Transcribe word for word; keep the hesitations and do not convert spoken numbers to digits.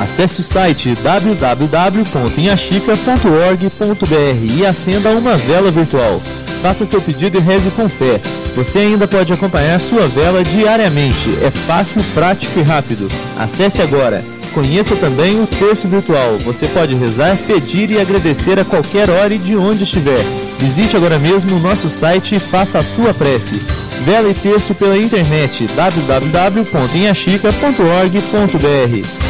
Acesse o site w w w ponto inhaxica ponto org ponto b r e acenda uma vela virtual. Faça seu pedido e reze com fé. Você ainda pode acompanhar sua vela diariamente. É fácil, prático e rápido. Acesse agora. Conheça também o terço virtual. Você pode rezar, pedir e agradecer a qualquer hora e de onde estiver. Visite agora mesmo o nosso site e faça a sua prece. Vela e terço pela internet w w w ponto inhaxica ponto org ponto b r.